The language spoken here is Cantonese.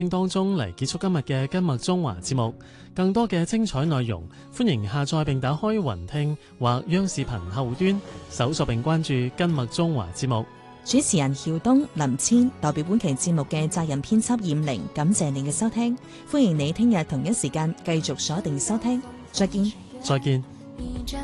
當中嚟結束今日嘅今麥中華節目。更多嘅精彩內容，歡迎下載並打開雲聽或央視頻客戶端搜索並關注今麥中華節目。 主持人曉東、林千代表本期節目嘅責任編輯燕玲，感謝你嘅收聽，歡迎你聽日同一時間繼續鎖定收聽，再見。 再見。